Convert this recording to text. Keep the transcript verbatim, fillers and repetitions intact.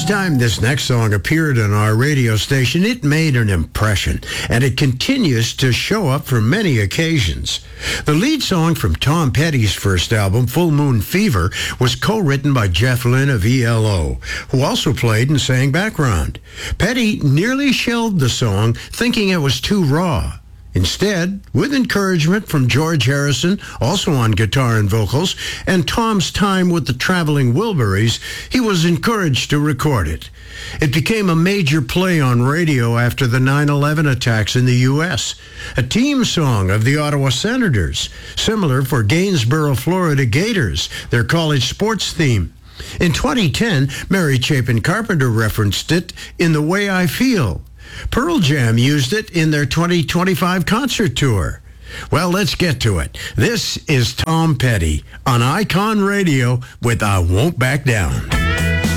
time this next song appeared on our radio station, it made an impression, and it continues to show up for many occasions. The lead song from Tom Petty's first album, Full Moon Fever, was co-written by Jeff Lynne of E L O, who also played and sang background. Petty nearly shelved the song, thinking it was too raw. Instead, with encouragement from George Harrison, also on guitar and vocals, and Tom's time with the Traveling Wilburys, he was encouraged to record it. It became a major play on radio after the nine eleven attacks in the U S, a team song of the Ottawa Senators, similar for Gainsborough, Florida Gators, their college sports theme. In twenty ten, Mary Chapin Carpenter referenced it in The Way I Feel. Pearl Jam used it in their twenty twenty-five concert tour. Well, let's get to it. This is Tom Petty on Icon Radio with I Won't Back Down.